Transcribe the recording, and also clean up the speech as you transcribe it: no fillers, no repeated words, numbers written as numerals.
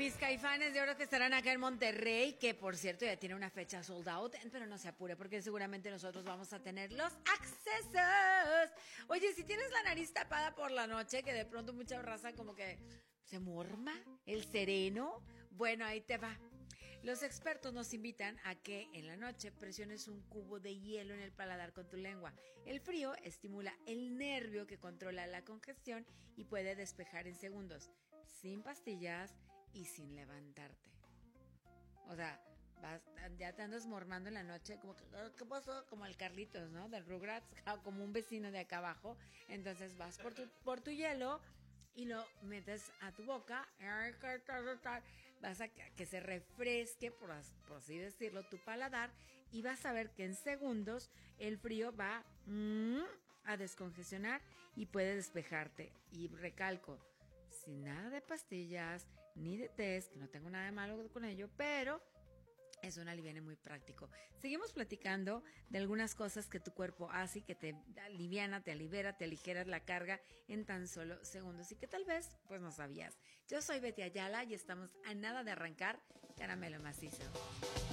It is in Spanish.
mis Caifanes de Oro que estarán acá en Monterrey, que por cierto ya tiene una fecha sold out, pero no se apure porque seguramente nosotros vamos a tener los accesos. Oye, si tienes la nariz tapada por la noche, que de pronto mucha raza como que se morma, el sereno, bueno, ahí te va. Los expertos nos invitan a que en la noche presiones un cubo de hielo en el paladar con tu lengua. El frío estimula el nervio que controla la congestión y puede despejar en segundos, sin pastillas y sin levantarte. O sea, ya te andas mormando en la noche, como que, ¿qué pasó? Como el Carlitos, ¿no? Del Rugrats, como un vecino de acá abajo. Entonces vas por tu hielo y lo metes a tu boca, vas a que se refresque, por así decirlo, tu paladar, y vas a ver que en segundos el frío va a descongestionar y puede despejarte. Y recalco, sin nada de pastillas, ni de test, que no tengo nada de malo con ello, pero es un aliviane muy práctico. Seguimos platicando de algunas cosas que tu cuerpo hace y que te aliviana, te libera, te aligeras la carga en tan solo segundos y que tal vez pues no sabías. Yo soy Betty Ayala y estamos a nada de arrancar Caramelo Macizo.